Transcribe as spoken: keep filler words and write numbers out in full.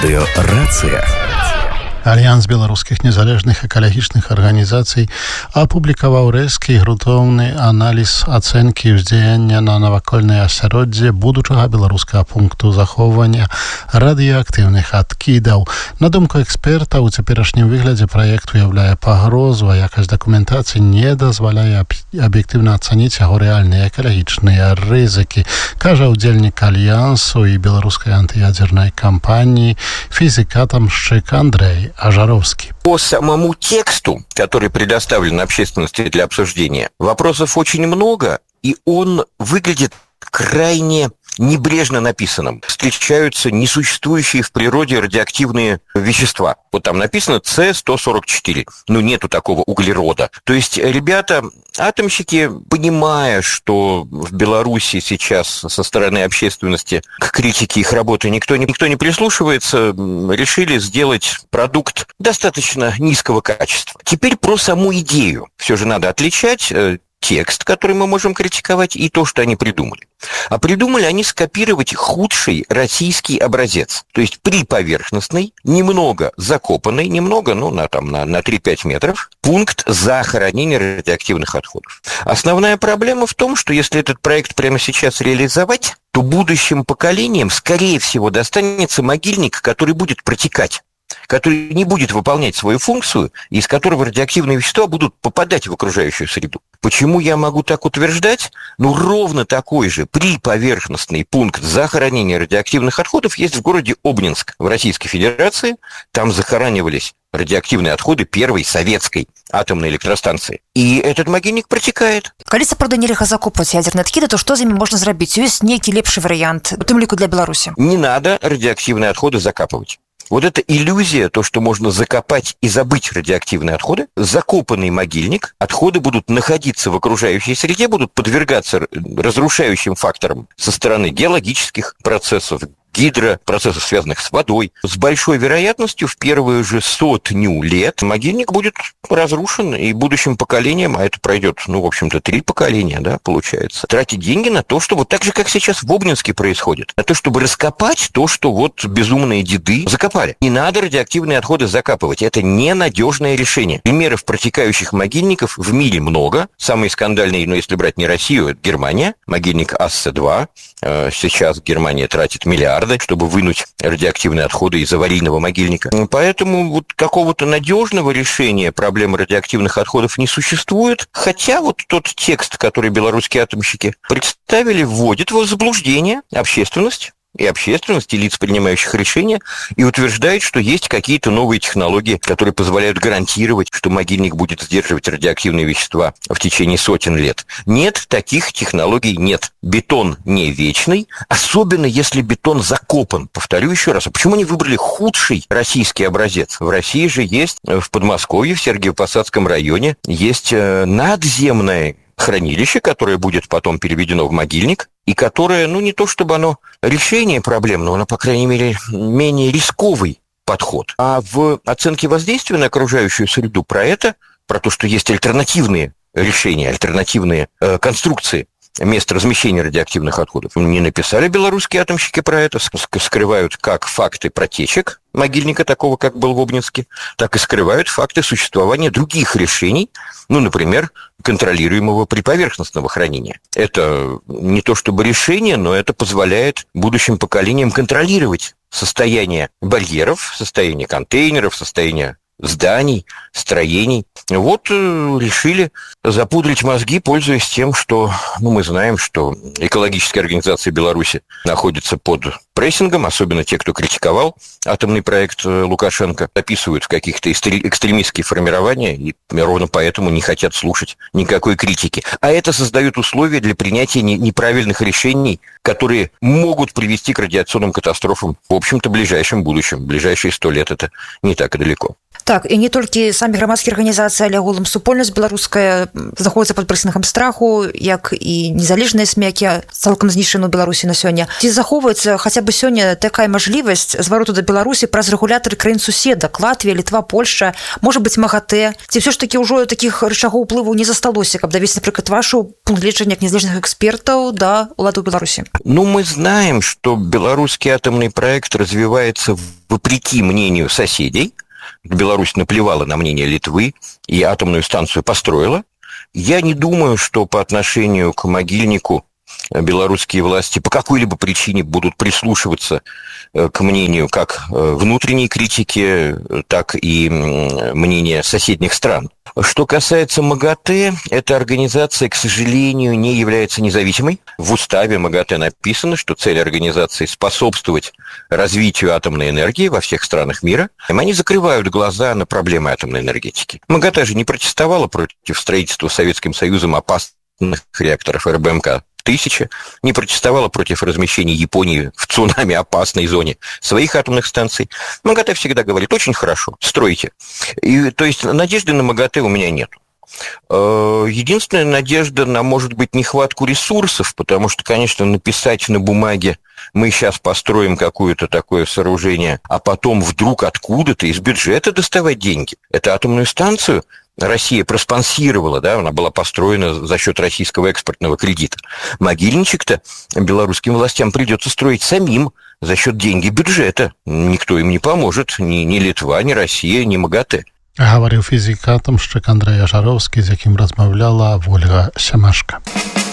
Радыёрацыя. Альянс беларускіх незалежных экалагічных арганізацый апублікаваў рэзкі і грунтоўны аналіз ацэнкі ўздзеяння на навакольнае асяроддзе будучага беларускага пункту захоўвання радыеактыўных адкідаў. На думку эксперта, у цяперашнім выглядзе праект уяўляе пагрозу, а якасць дакументацыі не дазваляе аб'ектыўна ацаніць яго рэальныя экалагічныя рызыкі, кажа ўдзельнік альянсу і беларускай антыядзернай кампаніі фізік-атамшчык Андрей Ажаровский. По самому тексту, который предоставлен общественности для обсуждения, вопросов очень много, и он выглядит крайне небрежно написанным. Встречаются несуществующие в природе радиоактивные вещества. Вот там написано С сто сорок четыре. Ну, нету такого углерода. То есть ребята, атомщики, понимая, что в Беларуси сейчас со стороны общественности к критике их работы никто не, никто не прислушивается, решили сделать продукт достаточно низкого качества. Теперь про саму идею. Все же надо отличать текст, который мы можем критиковать, и то, что они придумали. А придумали они скопировать худший российский образец. То есть приповерхностный, немного закопанный, немного, ну, на, там, на, на три-пять метров, пункт захоронения радиоактивных отходов. Основная проблема в том, что если этот проект прямо сейчас реализовать, то будущим поколениям, скорее всего, достанется могильник, который будет протекать, который не будет выполнять свою функцию, и из которого радиоактивные вещества будут попадать в окружающую среду. Почему я могу так утверждать? Ну, ровно такой же приповерхностный пункт захоронения радиоактивных отходов есть в городе Обнинск в Российской Федерации. Там захоранивались радиоактивные отходы первой советской атомной электростанции. И этот могильник протекает. Калі сапраўды нельга закопваць ядзерныя адкіды, то што з імі можна зрабіць? Ёсць нейкі лепшы варыянт, у тым ліку для Беларусі? Не надо радиоактивные отходы закапывать. Вот эта иллюзия, то, что можно закопать и забыть радиоактивные отходы, закопанный могильник, отходы будут находиться в окружающей среде, будут подвергаться разрушающим факторам со стороны геологических процессов, гидропроцессов, связанных с водой. С большой вероятностью в первую же сотню лет могильник будет разрушен, и будущим поколениям, а это пройдет, ну, в общем-то, три поколения, да, получается, тратить деньги на то, что вот так же, как сейчас в Обнинске происходит, на то, чтобы раскопать то, что вот безумные деды закопали. Не надо радиоактивные отходы закапывать, это ненадежное решение. Примеров протекающих могильников в мире много. Самый скандальный, ну, если брать не Россию, это Германия, могильник Ассе два. Сейчас Германия тратит миллиарды, чтобы вынуть радиоактивные отходы из аварийного могильника. Поэтому вот какого-то надежного решения проблемы радиоактивных отходов не существует, хотя вот тот текст, который белорусские атомщики представили, вводит в заблуждение общественность, и общественность, и лиц, принимающих решения, и утверждает, что есть какие-то новые технологии, которые позволяют гарантировать, что могильник будет сдерживать радиоактивные вещества в течение сотен лет. Нет, таких технологий нет. Бетон не вечный, особенно если бетон закопан. Повторю еще раз, а почему они выбрали худший российский образец? В России же есть, в Подмосковье, в Сергиево-Посадском районе, есть надземное хранилище, которое будет потом переведено в могильник, и которое, ну, не то чтобы оно решение проблем, но оно, по крайней мере, менее рисковый подход. А в оценке воздействия на окружающую среду про это, про то, что есть альтернативные решения, альтернативные э, конструкции мест размещения радиоактивных отходов, не написали белорусские атомщики про это, скрывают как факты протечек могильника такого, как был в Обнинске, так и скрывают факты существования других решений, ну, например, контролируемого приповерхностного хранения. Это не то чтобы решение, но это позволяет будущим поколениям контролировать состояние барьеров, состояние контейнеров, состояние зданий, строений. Вот э, решили запудрить мозги, пользуясь тем, что, ну, мы знаем, что экологические организации Беларуси находятся под прессингом, особенно те, кто критиковал атомный проект Лукашенко, описывают в каких-то экстремистские формирования, и ровно поэтому не хотят слушать никакой критики. А это создает условия для принятия неправильных решений, которые могут привести к радиационным катастрофам в общем-то ближайшем будущем. Ближайшие сто лет это не так и далеко. Так, і не толькі самі грамадскія арганізацыі, але агулам супольнасць беларуская знаходзіцца пад прыснагам страху, як і незалежныя эс эм і, якія цалкам знішчаны ў Беларусі на сёння. Ці захоўваецца хаця бы сёння такая мажлівасць звароту да Беларусі праз рэгулятары краін суседак, Латвія, Літва, Польша, можа быць МАГАТЭ? Ці ўсё ж такі ўжо такіх рычагоў уплыву не засталося, каб давесці, напрыклад, вашу пункт гледжання як незалежных экспертаў да улады ў Беларусі? Ну, мы знаем, что белорусский атомный проект развивается вопреки мнению соседей. Беларусь наплевала на мнение Литвы и атомную станцию построила. Я не думаю, что по отношению к могильнику белорусские власти по какой-либо причине будут прислушиваться к мнению как внутренней критики, так и мнения соседних стран. Что касается МАГАТЭ, эта организация, к сожалению, не является независимой. В уставе МАГАТЭ написано, что цель организации способствовать развитию атомной энергии во всех странах мира. Они закрывают глаза на проблемы атомной энергетики. МАГАТЭ же не протестовала против строительства Советским Союзом опасных реакторов эр бэ эм ка тысяча, не протестовала против размещения Японии в цунами опасной зоне своих атомных станций. МАГАТЭ всегда говорит: очень хорошо, стройте. И, то есть надежды на МАГАТЭ у меня нет. Единственная надежда на, может быть, нехватку ресурсов, потому что, конечно, написать на бумаге: мы сейчас построим какое-то такое сооружение, а потом вдруг откуда-то из бюджета доставать деньги. Это атомную станцию Россия проспонсировала, да, она была построена за счет российского экспортного кредита. Могильничек-то белорусским властям придется строить самим за счет денег бюджета. Никто им не поможет, ни, ни Литва, ни Россия, ни МАГАТЭ. Говорил физик-атомшчык Андрей Ажаровский, с яким размаўляла Ольга Семашка.